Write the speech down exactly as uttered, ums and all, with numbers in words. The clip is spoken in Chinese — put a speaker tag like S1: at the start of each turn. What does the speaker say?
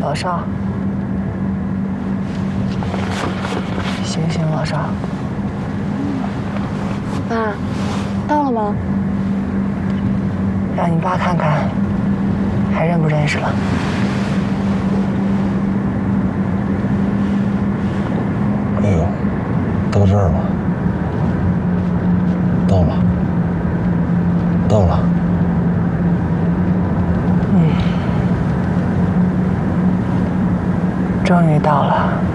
S1: 老少，醒醒，老少。
S2: 爸，到了吗？
S1: 让你爸看看，还认不认识了？
S3: 哎呦，到这儿了，到了，到了。
S1: 嗯，终于到了。